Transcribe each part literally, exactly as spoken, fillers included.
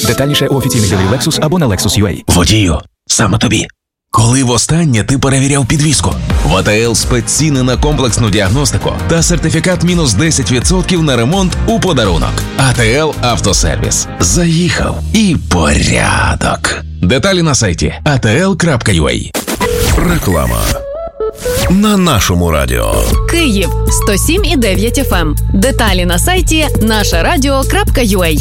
Детальніше у офіційних дилерів Lexus або на Lexus ю ей. Водію, саме тобі. Коли востаннє ти перевіряв підвіску? В АТЛ спецціни на комплексну діагностику та сертифікат мінус десять відсотків на ремонт у подарунок. АТЛ Автосервіс. Заїхав і порядок. Деталі на сайті ей ті ел крапка ю а. Реклама на нашому радіо. Київ сто сім і дев'ять еф ем. Деталі на сайті наша радіо крапка ю а.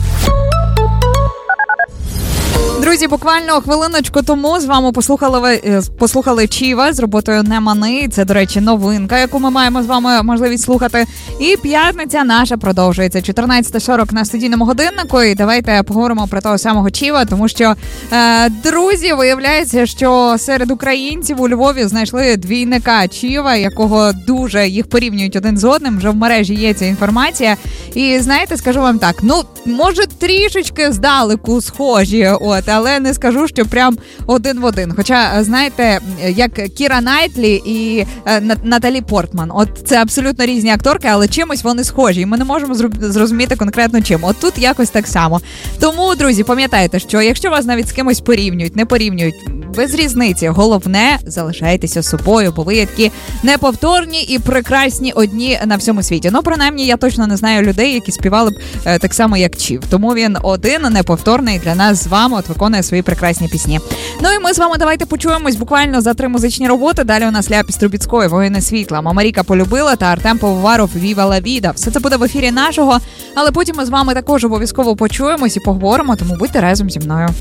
Друзі, буквально хвилиночку тому з вами послухали, послухали Чіва з роботою «Не мани». Це, до речі, новинка, яку ми маємо з вами можливість слухати. І п'ятниця наша продовжується. чотирнадцята сорок на студійному годиннику. І давайте поговоримо про того самого Чіва, тому що, е, друзі, виявляється, що серед українців у Львові знайшли двійника Чіва, якого дуже їх порівнюють один з одним. Вже в мережі є ця інформація. І, знаєте, скажу вам так, ну, може, трішечки здалеку схожі, от, але не скажу, що прям один в один. Хоча, знаєте, як Кіра Найтлі і е, Наталі Портман. От це абсолютно різні акторки, але чимось вони схожі. І ми не можемо зрозуміти конкретно чим. От тут якось так само. Тому, друзі, пам'ятайте, що якщо вас навіть з кимось порівнюють, не порівнюють, без різниці. Головне, залишайтеся собою, бо ви є такі неповторні і прекрасні одні на всьому світі. Ну, принаймні, я точно не знаю людей, які співали б е, так само, як Чів. Тому він один, неповторний для нас з вами, от виконує свої прекрасні пісні. Ну і ми з вами давайте почуємось буквально за три музичні роботи. Далі у нас Ляпіс Трубіцької, «Воїни світла», Мамаріка полюбила та Артем Пивоваров, «Віва ла віда». Все це буде в ефірі нашого, але потім ми з вами також обов'язково почуємось і поговоримо, тому будьте разом зі мною.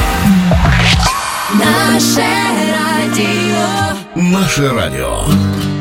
Наше радіо. Наше радіо.